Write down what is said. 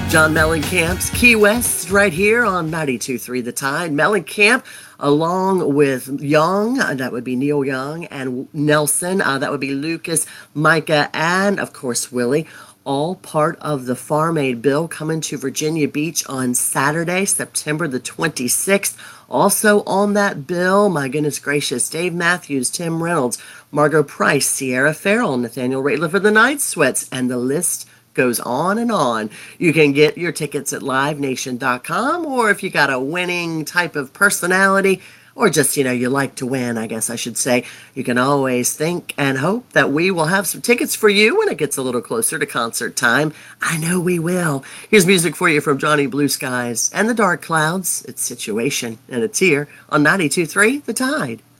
John Mellencamp's Key West right here on 92.3 The Tide. Mellencamp along with Young, that would be Neil Young, and Nelson, that would be Lucas, Micah, and of course Willie. All part of the Farm Aid bill coming to Virginia Beach on Saturday, September the 26th. Also on that bill, my goodness gracious, Dave Matthews, Tim Reynolds, Margot Price, Sierra Farrell, Nathaniel Rateliff of the Night Sweats, and the list goes on and on. You can get your tickets at livenation.com, or if you got a winning type of personality, or just, you like to win, I guess I should say, you can always think and hope that we will have some tickets for you when it gets a little closer to concert time. I know we will. Here's music for you from Johnny Blue Skies and the Dark Clouds. It's Situation, and it's here on 92.3 The Tide.